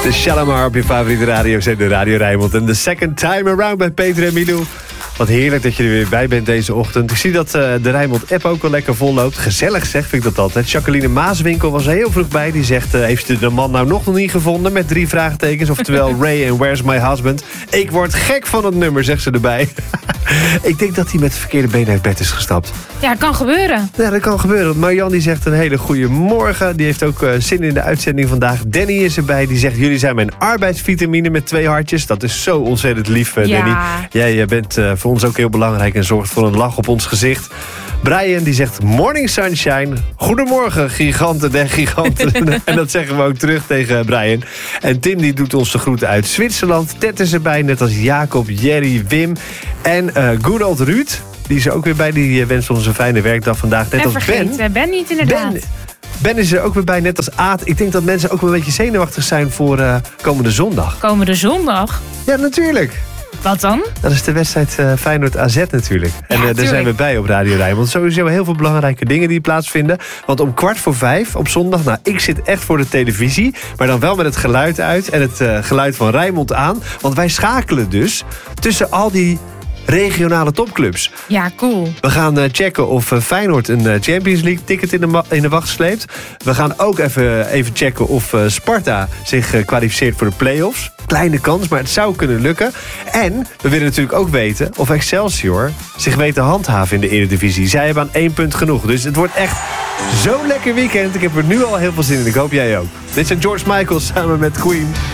De Shalimar op je favoriete radiozender Radio Rijnmond. En de second time around bij Peter en Milou. Wat heerlijk dat je er weer bij bent deze ochtend. Ik zie dat de Rijnmond-app ook al lekker vol loopt. Gezellig zeg, vind ik dat altijd. Jacqueline Maaswinkel was er heel vroeg bij. Die zegt, heeft u de man nou nog niet gevonden? Met 3 vraagtekens. Oftewel Ray en Where's My Husband? Ik word gek van het nummer, zegt ze erbij. Ik denk dat hij met het verkeerde been uit bed is gestapt. Ja, kan gebeuren. Ja, dat kan gebeuren. Want Marjan die zegt een hele goede morgen. Die heeft ook zin in de uitzending vandaag. Danny is erbij. Die zegt, jullie zijn mijn arbeidsvitamine met 2 hartjes. Dat is zo ontzettend lief, Danny. Jij bent voor ons ook heel belangrijk en zorgt voor een lach op ons gezicht. Brian die zegt, morning sunshine. Goedemorgen, giganten den giganten. En dat zeggen we ook terug tegen Brian. En Tim die doet ons de groeten uit Zwitserland. Ted is erbij, net als Jacob, Jerry, Wim. En good old Ruud, die is er ook weer bij. Die wenst ons een fijne werkdag vandaag. Net en als vergeet Ben niet inderdaad. Ben is er ook weer bij, net als Aad. Ik denk dat mensen ook wel een beetje zenuwachtig zijn voor komende zondag. Komende zondag? Ja, natuurlijk. Wat dan? Dat is de wedstrijd Feyenoord-AZ natuurlijk. En daar zijn we bij op Radio Rijnmond. Sowieso heel veel belangrijke dingen die plaatsvinden. Want om 4:45 op zondag, nou, ik zit echt voor de televisie. Maar dan wel met het geluid uit en het geluid van Rijnmond aan. Want wij schakelen dus tussen al die regionale topclubs. Ja, cool. We gaan checken of Feyenoord een Champions League ticket in de wacht sleept. We gaan ook even checken of Sparta zich kwalificeert voor de play-offs. Kleine kans, maar het zou kunnen lukken. En we willen natuurlijk ook weten of Excelsior zich weet te handhaven in de Eredivisie. Zij hebben aan 1 punt genoeg. Dus het wordt echt zo'n lekker weekend. Ik heb er nu al heel veel zin in. Ik hoop jij ook. Dit zijn George Michael samen met Queen.